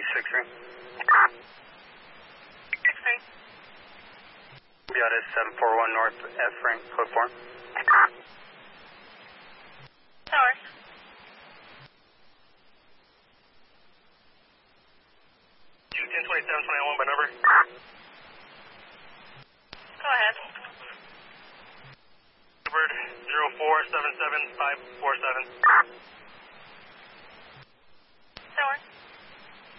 6-3. 6-3. Got it, 741 North F Frank, code 4. Towers. Two 102721 by number. Go ahead. Bird 0477 547.